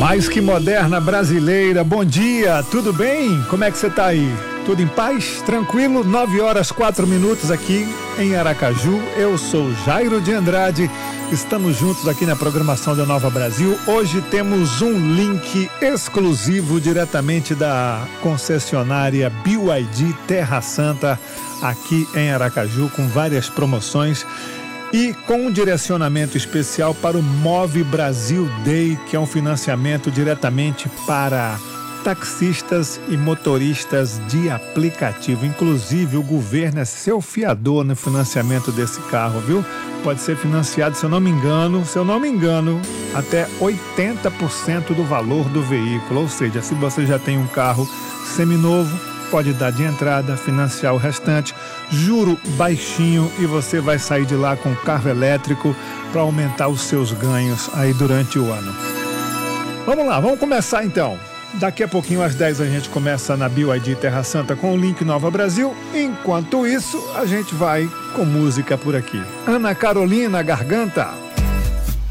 Mais que moderna brasileira, bom dia, tudo bem? Como é que você tá aí? Tudo em paz? Tranquilo? 9h04 aqui em Aracaju. Eu sou Jairo de Andrade, estamos juntos aqui na programação da Nova Brasil. Hoje temos um link exclusivo diretamente da concessionária BYD Terra Santa, aqui em Aracaju, com várias promoções e com um direcionamento especial para o Move Brasil Day, que é um financiamento diretamente para taxistas e motoristas de aplicativo. Inclusive, o governo é seu fiador no financiamento desse carro, viu? Pode ser financiado, se eu não me engano, até 80% do valor do veículo. Ou seja, se você já tem um carro seminovo, pode dar de entrada, financiar o restante, juro baixinho, e você vai sair de lá com carro elétrico para aumentar os seus ganhos aí durante o ano. Vamos lá, vamos começar então. Daqui a pouquinho, às 10, a gente começa na BYD Terra Santa com o link Nova Brasil. Enquanto isso, a gente vai com música por aqui. Ana Carolina Garganta.